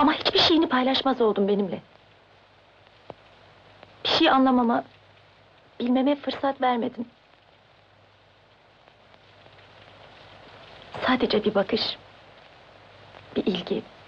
Ama hiçbir şeyini paylaşmaz oldun benimle. Bir şey anlamama, bilmeme fırsat vermedin. Sadece bir bakış, bir ilgi,